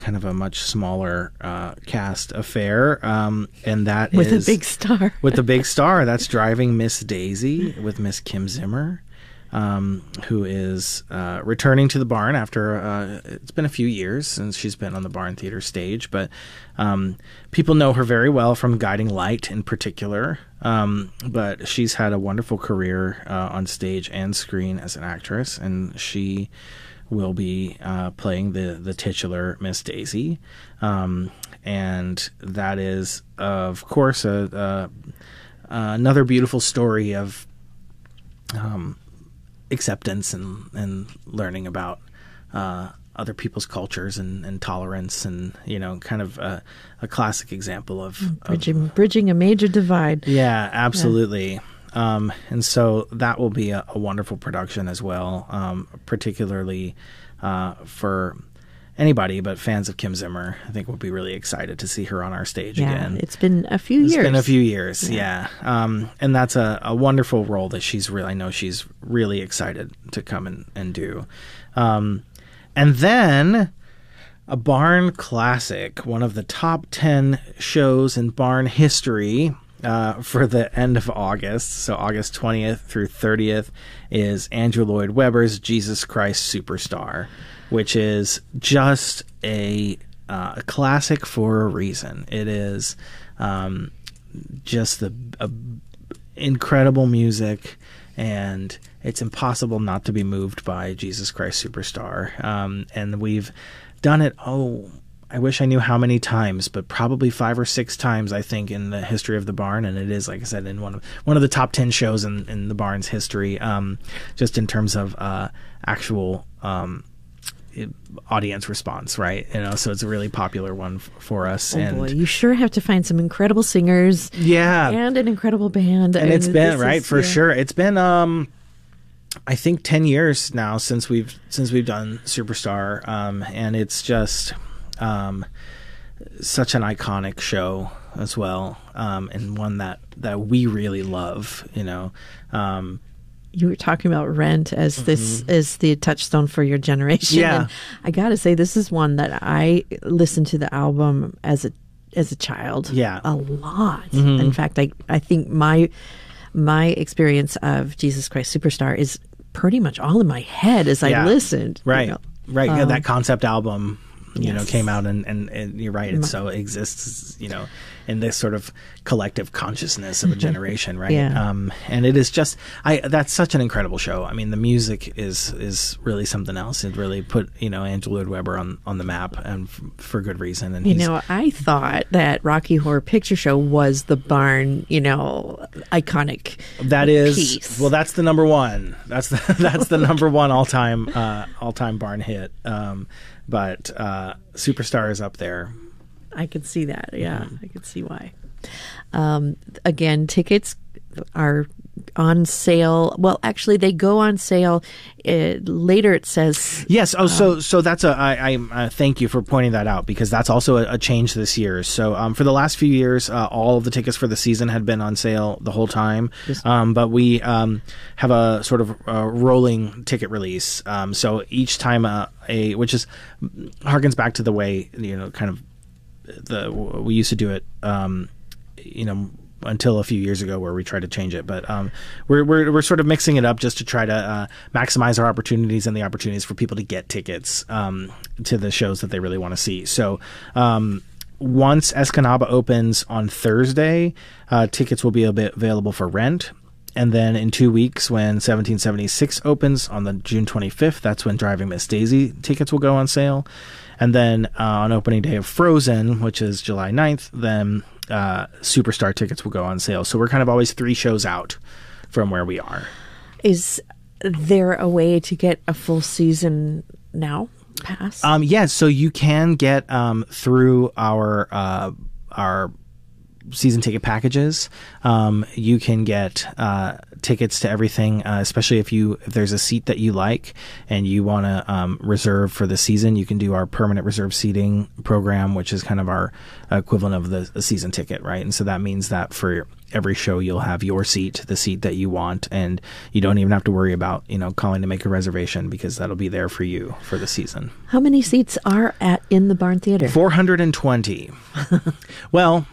kind of a much smaller cast affair, and that with is a big star. with the big star. That's Driving Miss Daisy with Miss Kim Zimmer, who is returning to the Barn after it's been a few years since she's been on the Barn Theater stage, but people know her very well from Guiding Light in particular, but she's had a wonderful career on stage and screen as an actress, and she will be playing the titular Miss Daisy, and that is, of course, another beautiful story of acceptance and learning about other people's cultures and tolerance, and kind of a classic example of bridging a major divide. Yeah, absolutely. And so that will be a wonderful production as well, particularly for anybody but fans of Kim Zimmer. I think we'll be really excited to see her on our stage again. It's been a few years. It's been a few years, yeah. And that's a wonderful role that I know she's really excited to come and do. And then a Barn classic, one of the top 10 shows in Barn history, for the end of August, so August 20th through 30th, is Andrew Lloyd Webber's Jesus Christ Superstar, which is just a classic for a reason. It is just the incredible music, and it's impossible not to be moved by Jesus Christ Superstar. And we've done it, I wish I knew how many times, but probably 5 or 6 times, I think, in the history of the Barn. And it is, like I said, in one of the top 10 shows in the Barn's history, just in terms of actual audience response, right? So it's a really popular one for us. Boy, you sure have to find some incredible singers, and an incredible band. And it's been sure. It's been I think 10 years now since we've done Superstar, and it's just such an iconic show as well, and one that we really love. You were talking about Rent as this is the touchstone for your generation. Yeah. And I gotta say, this is one that I listened to the album as a child. Yeah. A lot. Mm-hmm. In fact, I think my experience of Jesus Christ Superstar is pretty much all in my head as I listened. Right. Right. Yeah, that concept album came out, and you're right, it so exists, in this sort of collective consciousness of a generation, right? Yeah. And it is just, that's such an incredible show. I mean, the music is really something else. It really put, Andrew Lloyd Webber on the map, and for good reason. And I thought that Rocky Horror Picture Show was the Barn, iconic piece. Well, that's the number one. That's the number one all-time Barn hit. But Superstar is up there. I could see that. Yeah, I could see why. Again, tickets are on sale. Well, actually, they go on sale later. It says yes. So that's I thank you for pointing that out, because that's also a change this year. So for the last few years, all of the tickets for the season had been on sale the whole time. But we have a sort of rolling ticket release. So each time which is harkens back to the way kind of we used to do it. Until a few years ago, where we tried to change it, but we're sort of mixing it up just to try to maximize our opportunities and the opportunities for people to get tickets to the shows that they really want to see. So once Escanaba opens on Thursday, tickets will be available for rent. And then in 2 weeks, when 1776 opens on the June 25th, that's when Driving Miss Daisy tickets will go on sale. And then on opening day of Frozen, which is July 9th, then Superstar tickets will go on sale. So we're kind of always 3 shows out from where we are. Is there a way to get a full season now pass? Yes, so you can get through our season ticket packages. You can get tickets to everything, especially if there's a seat that you like and you want to reserve for the season. You can do our permanent reserve seating program, which is kind of our equivalent of the season ticket, right? And so that means that for every show you'll have your seat, the seat that you want, and you don't even have to worry about calling to make a reservation, because that'll be there for you for the season. How many seats are in the Barn Theater? 420. Well,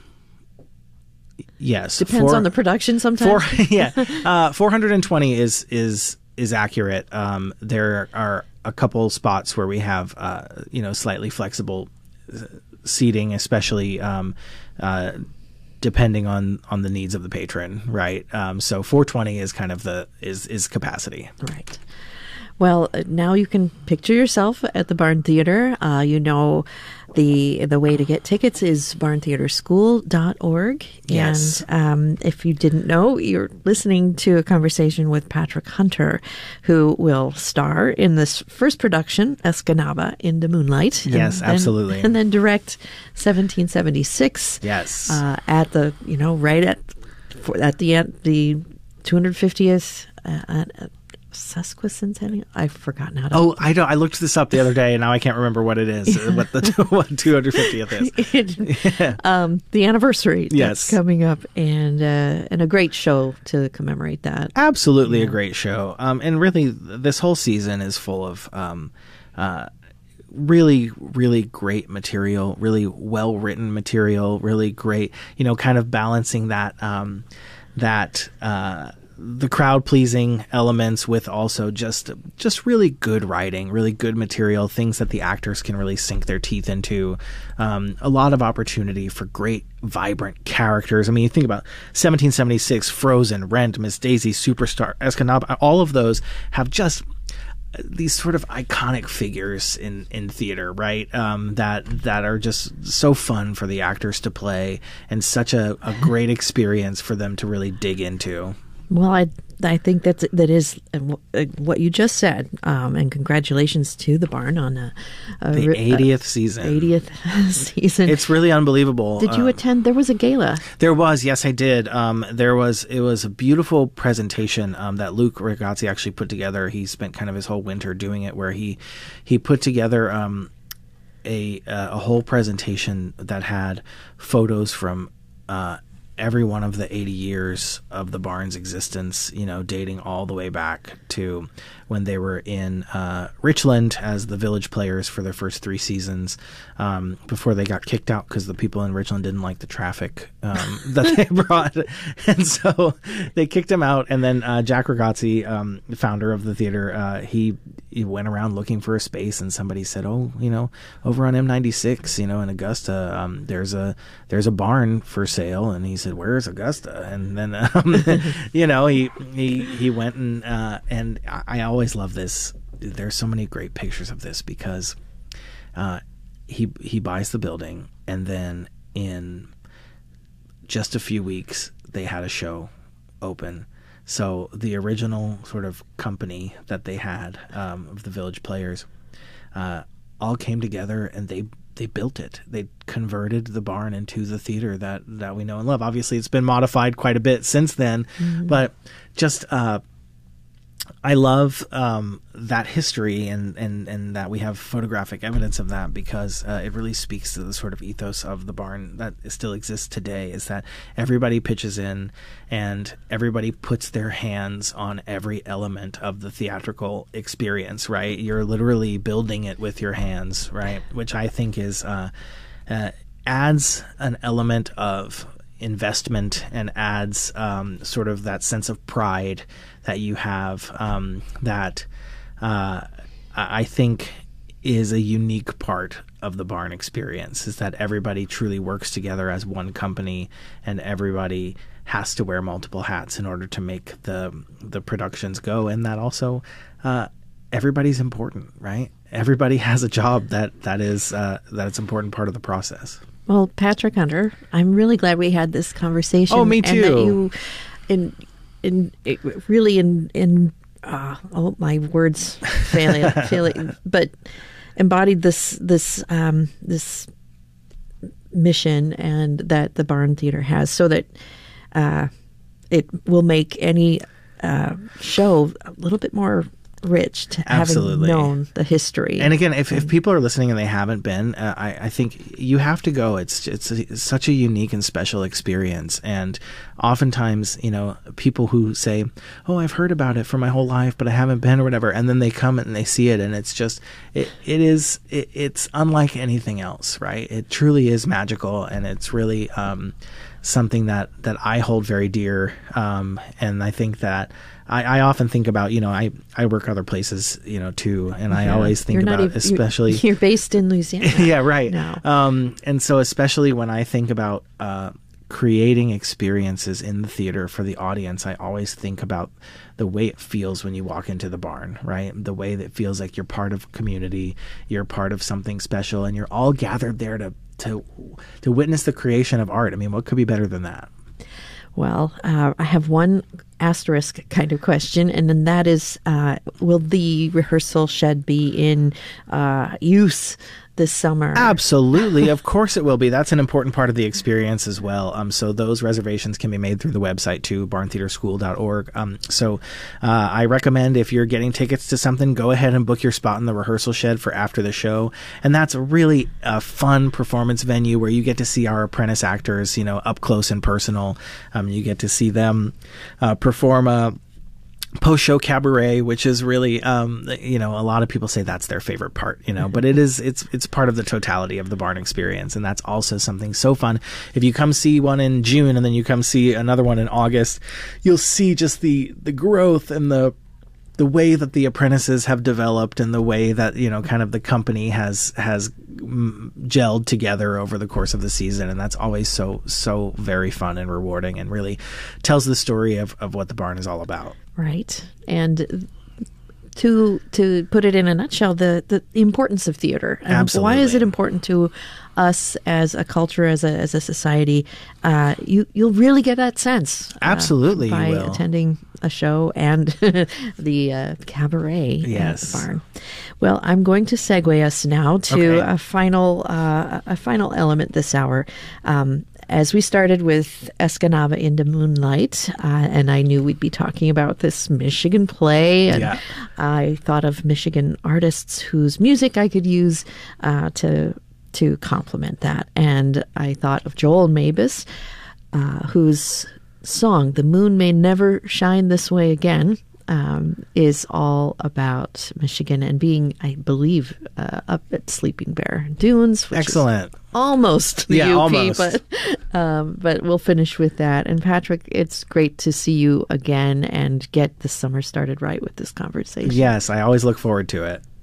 yes. Depends on the production sometimes. 420 is accurate. There are a couple spots where we have slightly flexible seating, especially depending on the needs of the patron, right? So 420 is kind of is capacity. Right. Well, now you can picture yourself at the Barn Theater. The way to get tickets is barntheaterschool.org. Yes. And if you didn't know, you're listening to a conversation with Patrick Hunter, who will star in this first production, Escanaba in the Moonlight. Yes, absolutely. And then direct 1776. Yes. At the, right at the end, the 250th sesquicentennial. I've forgotten how to. Oh, I don't. I looked this up the other day, and now I can't remember what it is. What 250th is. The anniversary. Yes, that's coming up, and a great show to commemorate that. Absolutely, a great show. And really, this whole season is full of really, really great material, really well written material, really great. Kind of balancing that the crowd pleasing elements with also just really good writing, really good material, things that the actors can really sink their teeth into. A lot of opportunity for great, vibrant characters. I mean, you think about 1776, Frozen, Rent, Miss Daisy, Superstar, Escanaba. All of those have just these sort of iconic figures in theater, right? That are just so fun for the actors to play, and such a great experience for them to really dig into. Well, I think that is what you just said, and congratulations to the Barn on the 80th season. 80th season. It's really unbelievable. Did you attend? There was a gala. There was, yes, I did. It was a beautiful presentation that Luke Ragazzi actually put together. He spent kind of his whole winter doing it, where he put together a whole presentation that had photos from every one of the 80 years of the Barn's existence, dating all the way back to when they were in Richland as the Village Players for their first 3 seasons, before they got kicked out because the people in Richland didn't like the traffic that they brought. And so they kicked them out. And then Jack Ragazzi, the founder of the theater, he went around looking for a space, and somebody said, over on M96, in Augusta, there's a barn for sale. And he said, "Where's Augusta?" And then, he went and I always love this. There's so many great pictures of this, because he buys the building, and then in just a few weeks they had a show open. So the original sort of company that they had of the Village Players all came together, and they built it. They converted the barn into the theater that we know and love. Obviously, it's been modified quite a bit since then, but just I love that history and that we have photographic evidence of that, because it really speaks to the sort of ethos of the barn that still exists today, is that everybody pitches in and everybody puts their hands on every element of the theatrical experience, right? You're literally building it with your hands, right? Which I think is adds an element of investment and adds sort of that sense of pride that you have that I think is a unique part of the barn experience, is that everybody truly works together as one company, and everybody has to wear multiple hats in order to make the productions go, and that also everybody's important, right? Everybody has a job that it's an important part of the process. Well, Patrick Hunter, I'm really glad we had this conversation. Oh, me too. And that my words failing, but embodied this mission and that the Barn Theater has, so that it will make any show a little bit more rich to having known the history. And again, if people are listening and they haven't been, I think you have to go. It's such a unique and special experience. And oftentimes, people who say, "Oh, I've heard about it for my whole life, but I haven't been," or whatever, and then they come and they see it, and it's just it's unlike anything else, right? It truly is magical, and it's really something that I hold very dear. And I think that I often think about, I work other places, too, and I always think about, especially you're based in Louisiana. Yeah, right. No. And so especially when I think about creating experiences in the theater for the audience, I always think about the way it feels when you walk into the barn, right? The way that it feels like you're part of community, you're part of something special, and you're all gathered there to witness the creation of art. I mean, what could be better than that? Well, I have one asterisk kind of question, and then that is, will the rehearsal shed be in use this summer? Absolutely. Of course it will be. That's an important part of the experience as well. So those reservations can be made through the website too, barntheaterschool.org. So I recommend, if you're getting tickets to something, go ahead and book your spot in the rehearsal shed for after the show. And that's a really fun performance venue where you get to see our apprentice actors, up close and personal. You get to see them perform a post-show cabaret, which is really, a lot of people say that's their favorite part, but it's part of the totality of the barn experience. And that's also something so fun. If you come see one in June and then you come see another one in August, you'll see just the growth and the way that the apprentices have developed, and the way that, kind of the company has gelled together over the course of the season. And that's always so very fun and rewarding, and really tells the story of what the barn is all about. Right. And to put it in a nutshell, the importance of theater. And absolutely. Why is it important to us as a culture, as a society? You'll really get that sense. Absolutely, by you will. attending a show and the cabaret at the barn. Well, I'm going to segue us now to a final element this hour. As we started with Escanaba into Moonlight, and I knew we'd be talking about this Michigan play, and I thought of Michigan artists whose music I could use to complement that. And I thought of Joel Mabus, whose song, "The Moon May Never Shine This Way Again," is all about Michigan and being, I believe, up at Sleeping Bear Dunes, which excellent. Is almost the UP, almost. But we'll finish with that. And Patrick, it's great to see you again and get the summer started right with this conversation. Yes, I always look forward to it.